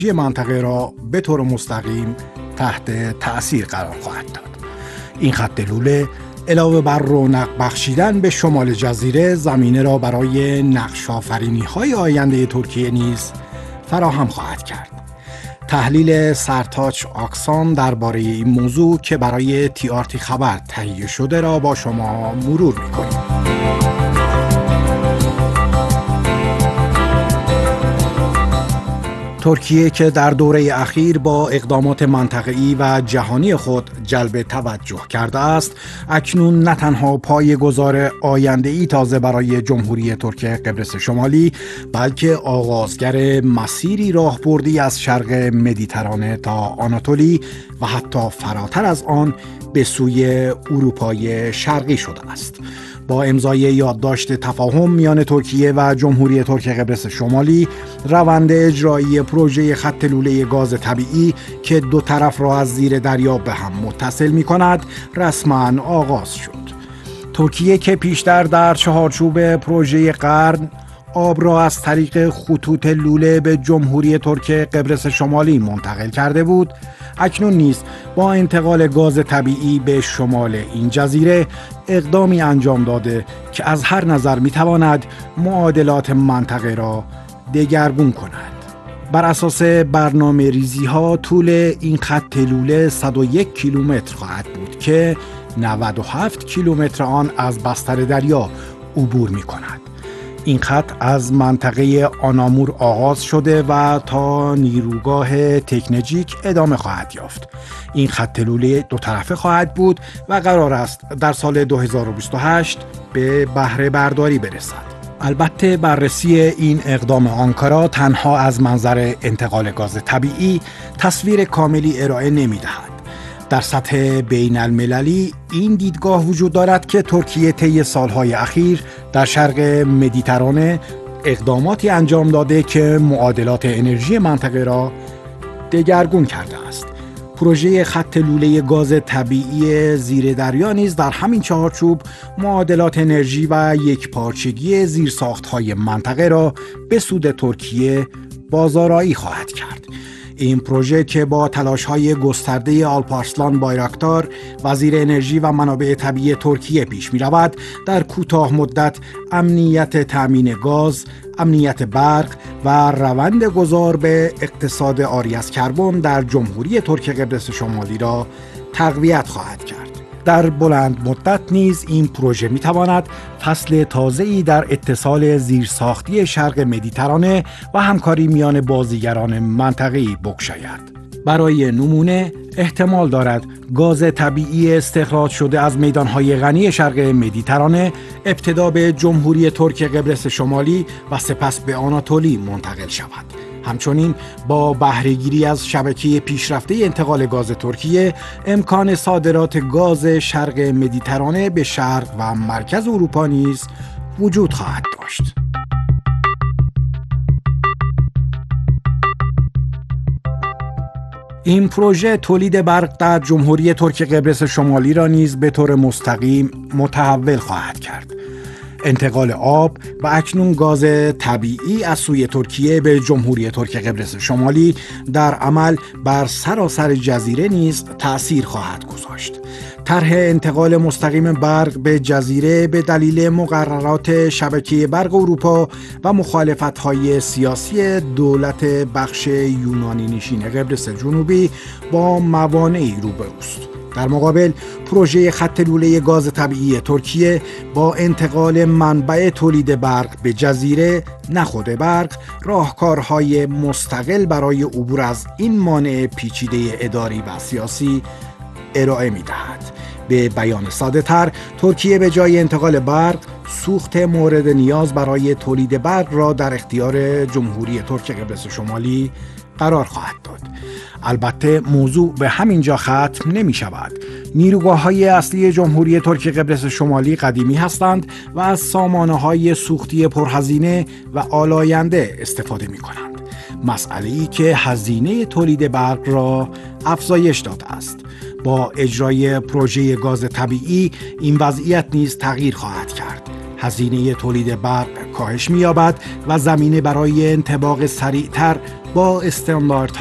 منطقه را به طور مستقیم تحت تأثیر قرار خواهد داد. این خط لوله علاوه بر رونق بخشیدن به شمال جزیره، زمینه را برای نقش آفرینی‌های آینده ترکیه نیز فراهم خواهد کرد. تحلیل سرتاج آکسان درباره این موضوع که برای TRT خبر تهیه شده را با شما مرور می‌کنیم. ترکیه که در دوره اخیر با اقدامات منطقه‌ای و جهانی خود جلب توجه کرده است، اکنون نه تنها پایه‌گذار آینده‌ای تازه برای جمهوری ترک قبرس شمالی، بلکه آغازگر مسیری راهبردی از شرق مدیترانه تا آناتولی و حتی فراتر از آن به سوی اروپای شرقی شده است. با امضای یادداشت تفاهم میان ترکیه و جمهوری ترک قبرس شمالی، روند اجرایی پروژه خط لوله گاز طبیعی که دو طرف را از زیر دریا به هم متصل می کند رسما آغاز شد. ترکیه که پیشتر در چهارچوب پروژه قرن آب را از طریق خطوط لوله به جمهوری ترک قبرس شمالی منتقل کرده بود، اکنون نیز با انتقال گاز طبیعی به شمال این جزیره اقدامی انجام داده که از هر نظر میتواند معادلات منطقه را دگرگون کند. بر اساس برنامه ریزی ها طول این خط لوله 101 کیلومتر خواهد بود که 97 کیلومتر آن از بستر دریا عبور می کند. این خط از منطقه آنامور آغاز شده و تا نیروگاه تکنجیک ادامه خواهد یافت. این خط لوله دو طرفه خواهد بود و قرار است در سال 2028 به بهره برداری برسد. البته بررسی این اقدام آنکارا تنها از منظر انتقال گاز طبیعی تصویر کاملی ارائه نمی دهد. در سطح بین المللی این دیدگاه وجود دارد که ترکیه طی سالهای اخیر در شرق مدیترانه اقداماتی انجام داده که معادلات انرژی منطقه را دگرگون کرده است. پروژه خط لوله گاز طبیعی زیر دریا نیز در همین چهارچوب معادلات انرژی و یکپارچگی زیرساخت‌های منطقه را به سود ترکیه بازآرایی خواهد کرد. این پروژه که با تلاش‌های گسترده آلپارسلان بایراکتار، وزیر انرژی و منابع طبیعی ترکیه پیش می‌رود، در کوتاه مدت امنیت تأمین گاز، امنیت برق و روند گذار به اقتصاد عاری از کربن در جمهوری ترک قبرس شمالی را تقویت خواهد کرد. در بلند مدت نیز این پروژه می‌تواند فصل تازه‌ای در اتصال زیرساختی شرق مدیترانه و همکاری میان بازیگران منطقه‌ای بگشاید. برای نمونه احتمال دارد گاز طبیعی استخراج شده از میدانهای غنی شرق مدیترانه ابتدا به جمهوری ترک قبرس شمالی و سپس به آناتولی منتقل شود. همچنین با بهره‌گیری از شبکه پیشرفته انتقال گاز ترکیه، امکان صادرات گاز شرق مدیترانه به شرق و مرکز اروپا نیز وجود خواهد داشت. این پروژه تولید برق در جمهوری ترک قبرس شمالی را نیز به طور مستقیم متحول خواهد کرد. انتقال آب و اکنون گاز طبیعی از سوی ترکیه به جمهوری ترک قبرس شمالی در عمل بر سراسر جزیره نیز تأثیر خواهد گذاشت. طرح انتقال مستقیم برق به جزیره به دلیل مقررات شبکه برق اروپا و مخالفت‌های سیاسی دولت بخش یونانی نشین قبرس جنوبی با موانعی روبروست. در مقابل پروژه خط لوله گاز طبیعی ترکیه با انتقال منبع تولید برق به جزیره نخود برق راهکارهای مستقل برای عبور از این مانع پیچیده اداری و سیاسی ارائه می‌دهد. به بیان ساده تر، ترکیه به جای انتقال برق سوخت مورد نیاز برای تولید برق را در اختیار جمهوری ترک قبرس شمالی قرار خواهد داد. البته موضوع به همین جا ختم نمی شود. نیروگاه‌های اصلی جمهوری ترک قبرس شمالی قدیمی هستند و از سامانه‌های سوختی پرهزینه و آلاینده استفاده می کنند. مسئله‌ای که هزینه تولید برق را افزایش داده است. با اجرای پروژه گاز طبیعی این وضعیت نیز تغییر خواهد کرد. هزینه تولید برق کاهش می‌یابد و زمینه برای انطباق سریعتر با استانداردهای